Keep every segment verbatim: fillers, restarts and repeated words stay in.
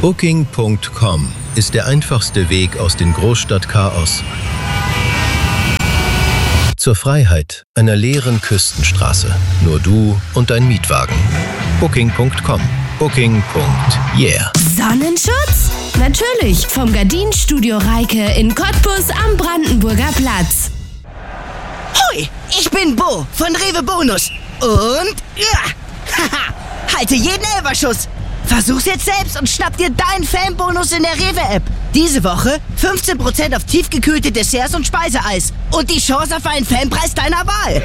Booking Punkt com ist der einfachste Weg aus dem Großstadtchaos zur Freiheit einer leeren Küstenstraße. Nur du und dein Mietwagen. Booking Punkt com. Booking. Yeah. Sonnenschutz? Natürlich, vom Gardinenstudio Reike in Cottbus am Brandenburger Platz. Hui, ich bin Bo von Rewe Bonus. Und ja, haha, halte jeden Elferschuss. Versuch's jetzt selbst und schnapp dir deinen Fanbonus in der Rewe-App. Diese Woche fünfzehn Prozent auf tiefgekühlte Desserts und Speiseeis. Und die Chance auf einen Fanpreis deiner Wahl.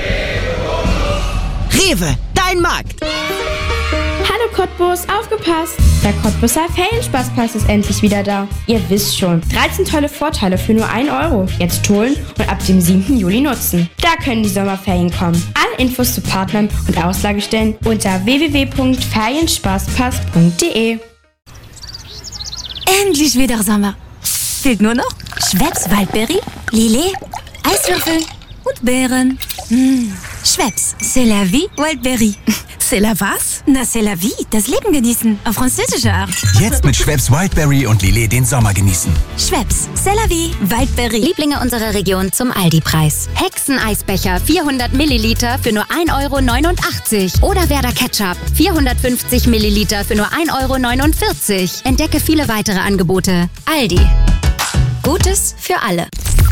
Rewe, dein Markt. Hallo Cottbus, aufgepasst! Der Cottbuser Ferienspaßpass ist endlich wieder da. Ihr wisst schon, dreizehn tolle Vorteile für nur ein Euro. Jetzt holen und ab dem siebten Juli nutzen. Da können die Sommerferien kommen. Alle Infos zu Partnern und Auslagestellen unter w w w punkt ferienspaßpass punkt d e. Endlich wieder Sommer. Fehlt nur noch Schweppes Waldberry, Lillet, Eiswürfel und Beeren. Mmh. Schweppes, c'est la vie, Wildberry. C'est la was? Na, c'est la vie, das Leben genießen, auf französische Art. Jetzt mit Schweppes Wildberry und Lillet den Sommer genießen. Schweppes, c'est la vie, Wildberry. Lieblinge unserer Region zum Aldi-Preis. Hexeneisbecher vierhundert Milliliter für nur ein Euro neunundachtzig. Oder Werder Ketchup vierhundertfünfzig Milliliter für nur ein Euro neunundvierzig. Entdecke viele weitere Angebote. Aldi. Gutes für alle.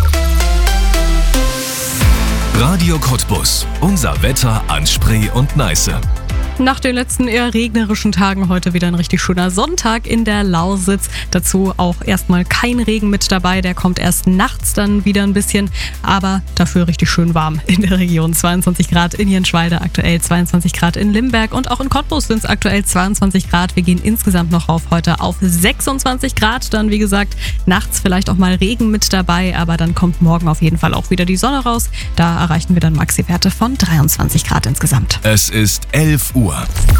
Radio Cottbus. Unser Wetter an Spree und Neiße. Nach den letzten eher regnerischen Tagen heute wieder ein richtig schöner Sonntag in der Lausitz. Dazu auch erstmal kein Regen mit dabei, der kommt erst nachts dann wieder ein bisschen, aber dafür richtig schön warm in der Region. zweiundzwanzig Grad in Jenschwalde, aktuell zweiundzwanzig Grad in Limberg und auch in Cottbus sind es aktuell zweiundzwanzig Grad. Wir gehen insgesamt noch rauf heute auf sechsundzwanzig Grad. Dann wie gesagt nachts vielleicht auch mal Regen mit dabei, aber dann kommt morgen auf jeden Fall auch wieder die Sonne raus. Da erreichen wir dann Maxi-Werte von dreiundzwanzig Grad insgesamt. Es ist elf Uhr.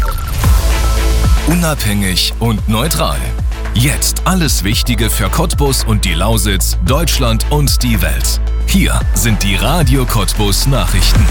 Unabhängig und neutral. Jetzt alles Wichtige für Cottbus und die Lausitz, Deutschland und die Welt. Hier sind die Radio Cottbus Nachrichten.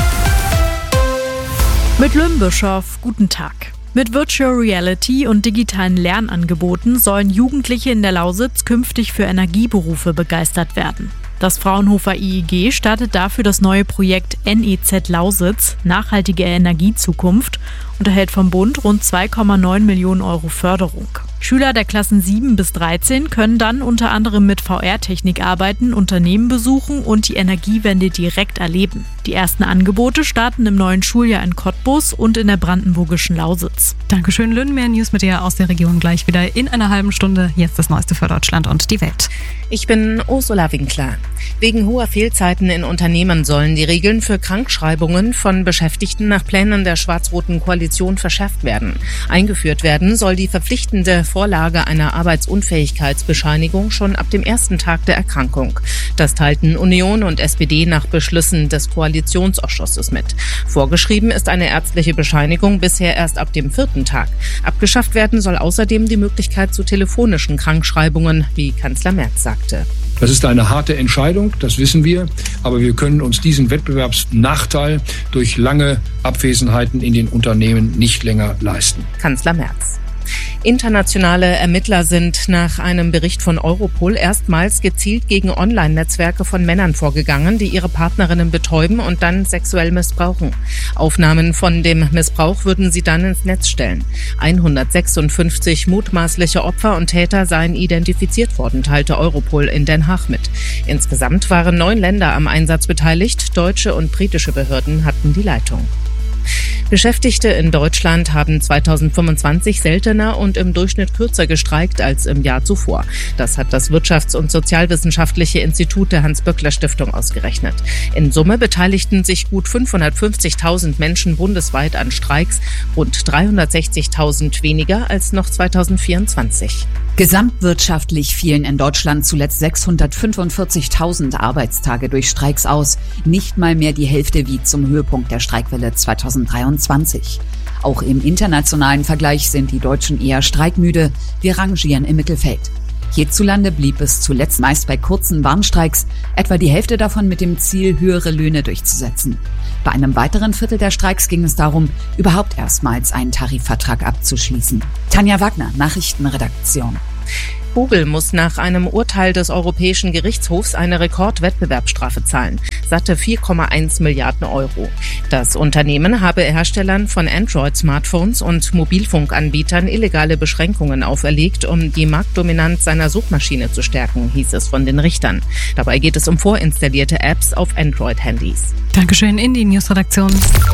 Mit Lümbischow, guten Tag. Mit Virtual Reality und digitalen Lernangeboten sollen Jugendliche in der Lausitz künftig für Energieberufe begeistert werden. Das Fraunhofer I E G startet dafür das neue Projekt N E Z Lausitz, nachhaltige Energiezukunft, und erhält vom Bund rund zwei Komma neun Millionen Euro Förderung. Schüler der Klassen sieben bis dreizehn können dann unter anderem mit V R-Technik arbeiten, Unternehmen besuchen und die Energiewende direkt erleben. Die ersten Angebote starten im neuen Schuljahr in Cottbus und in der brandenburgischen Lausitz. Dankeschön, Lynn. Mehr News mit dir aus der Region gleich wieder in einer halben Stunde. Jetzt das Neueste für Deutschland und die Welt. Ich bin Ursula Winkler. Wegen hoher Fehlzeiten in Unternehmen sollen die Regeln für Krankschreibungen von Beschäftigten nach Plänen der schwarz-roten Koalition verschärft werden. Eingeführt werden soll die verpflichtende Vorlage einer Arbeitsunfähigkeitsbescheinigung schon ab dem ersten Tag der Erkrankung. Das teilten Union und S P D nach Beschlüssen des Koalitionsausschusses mit. Vorgeschrieben ist eine ärztliche Bescheinigung bisher erst ab dem vierten Tag. Abgeschafft werden soll außerdem die Möglichkeit zu telefonischen Krankschreibungen, wie Kanzler Merz sagte. Das ist eine harte Entscheidung, das wissen wir, aber wir können uns diesen Wettbewerbsnachteil durch lange Abwesenheiten in den Unternehmen nicht länger leisten. Kanzler Merz. Internationale Ermittler sind nach einem Bericht von Europol erstmals gezielt gegen Online-Netzwerke von Männern vorgegangen, die ihre Partnerinnen betäuben und dann sexuell missbrauchen. Aufnahmen von dem Missbrauch würden sie dann ins Netz stellen. hundertsechsundfünfzig mutmaßliche Opfer und Täter seien identifiziert worden, teilte Europol in Den Haag mit. Insgesamt waren neun Länder am Einsatz beteiligt. Deutsche und britische Behörden hatten die Leitung. Beschäftigte in Deutschland haben zweitausendfünfundzwanzig seltener und im Durchschnitt kürzer gestreikt als im Jahr zuvor. Das hat das Wirtschafts- und Sozialwissenschaftliche Institut der Hans-Böckler-Stiftung ausgerechnet. In Summe beteiligten sich gut fünfhundertfünfzigtausend Menschen bundesweit an Streiks, rund dreihundertsechzigtausend weniger als noch zweitausendvierundzwanzig. Gesamtwirtschaftlich fielen in Deutschland zuletzt sechshundertfünfundvierzigtausend Arbeitstage durch Streiks aus. Nicht mal mehr die Hälfte wie zum Höhepunkt der Streikwelle zweitausenddreiundzwanzig. Auch im internationalen Vergleich sind die Deutschen eher streikmüde. Wir rangieren im Mittelfeld. Hierzulande blieb es zuletzt meist bei kurzen Warnstreiks, etwa die Hälfte davon mit dem Ziel, höhere Löhne durchzusetzen. Bei einem weiteren Viertel der Streiks ging es darum, überhaupt erstmals einen Tarifvertrag abzuschließen. Tanja Wagner, Nachrichtenredaktion. Google muss nach einem Urteil des Europäischen Gerichtshofs eine Rekordwettbewerbsstrafe zahlen. Satte vier Komma eins Milliarden Euro. Das Unternehmen habe Herstellern von Android-Smartphones und Mobilfunkanbietern illegale Beschränkungen auferlegt, um die Marktdominanz seiner Suchmaschine zu stärken, hieß es von den Richtern. Dabei geht es um vorinstallierte Apps auf Android-Handys. Dankeschön in die Newsredaktion.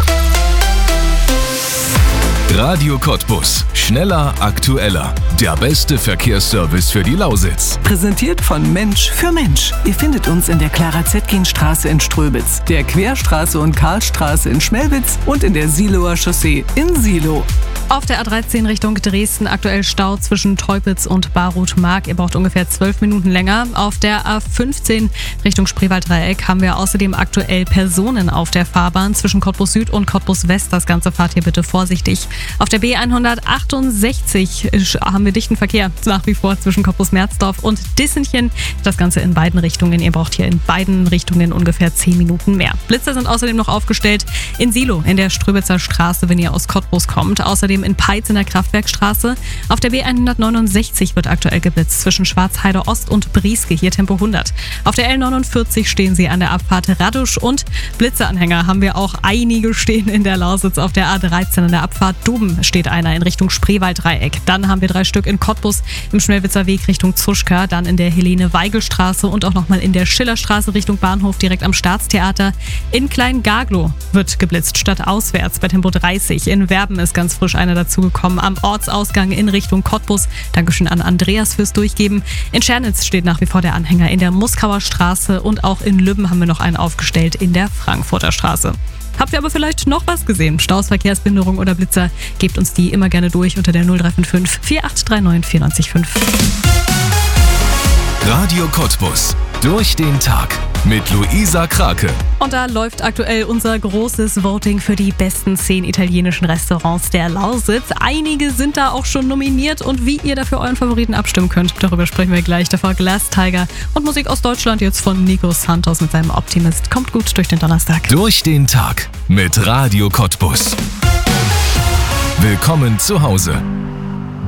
Radio Cottbus. Schneller, aktueller. Der beste Verkehrsservice für die Lausitz. Präsentiert von Mensch für Mensch. Ihr findet uns in der Clara-Zetkin-Straße in Ströbitz, der Querstraße und Karlstraße in Schmelwitz und in der Siloer Chaussee in Silo. Auf der A dreizehn Richtung Dresden aktuell Stau zwischen Teupitz und Barut-Mark. Ihr braucht ungefähr zwölf Minuten länger. Auf der A fünfzehn Richtung Spreewald-Dreieck haben wir außerdem aktuell Personen auf der Fahrbahn zwischen Cottbus Süd und Cottbus West. Das Ganze fahrt hier bitte vorsichtig. Auf der B hundertachtundsechzig haben wir dichten Verkehr nach wie vor zwischen Cottbus-Merzdorf und Dissenchen. Das Ganze in beiden Richtungen. Ihr braucht hier in beiden Richtungen ungefähr zehn Minuten mehr. Blitzer sind außerdem noch aufgestellt in Silo in der Ströbitzer Straße, wenn ihr aus Cottbus kommt. Außerdem in Peitz in der Kraftwerkstraße. Auf der B hundertneunundsechzig wird aktuell geblitzt zwischen Schwarzheide Ost und Brieske, hier Tempo hundert. Auf der L neunundvierzig stehen sie an der Abfahrt Radusch und Blitzeanhänger haben wir auch einige stehen in der Lausitz. Auf der A dreizehn an der Abfahrt Duben steht einer in Richtung Spreewald-Dreieck. Dann haben wir drei Stück in Cottbus im Schmelwitzer Weg Richtung Zuschka, dann in der Helene-Weigel-Straße und auch nochmal in der Schillerstraße Richtung Bahnhof direkt am Staatstheater. In Klein-Gaglow wird geblitzt statt auswärts bei Tempo dreißig. In Werben ist ganz frisch einer dazugekommen am Ortsausgang in Richtung Cottbus. Dankeschön an Andreas fürs Durchgeben. In Schernitz steht nach wie vor der Anhänger in der Muskauer Straße und auch in Lübben haben wir noch einen aufgestellt in der Frankfurter Straße. Habt ihr aber vielleicht noch was gesehen? Staus, Verkehrsbehinderung oder Blitzer? Gebt uns die immer gerne durch unter der null drei fünf fünf vier acht drei neun vier neun fünf. Radio Cottbus. Durch den Tag mit Luisa Krake. Und da läuft aktuell unser großes Voting für die besten zehn italienischen Restaurants der Lausitz. Einige sind da auch schon nominiert und wie ihr dafür euren Favoriten abstimmen könnt, darüber sprechen wir gleich. Davor Glass Tiger und Musik aus Deutschland jetzt von Nico Santos mit seinem Optimist. Kommt gut durch den Donnerstag. Durch den Tag mit Radio Cottbus. Willkommen zu Hause.